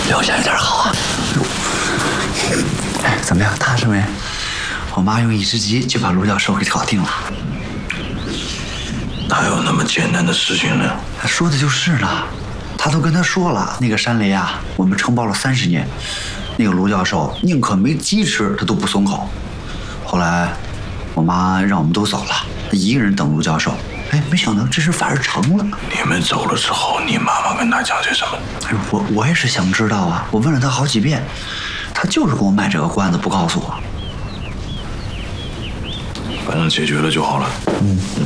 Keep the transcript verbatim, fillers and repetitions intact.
留下有点好啊。哎，怎么样，踏实没？我妈用一只鸡就把卢教授给搞定了。 哪有那么简单的事情呢？ 说的就是呢，他都跟他说了，那个山雷啊，我们承包了三十年，那个卢教授宁可没鸡吃，他都不松口。后来，我妈让我们都走了，一个人等卢教授。哎，没想到这事反而成了。 你们走了之后，你妈妈跟他讲些什么？ 哎，我我也是想知道啊，我问了他好几遍，他就是给我卖这个关子，不告诉我。 反正解决了就好了。嗯嗯。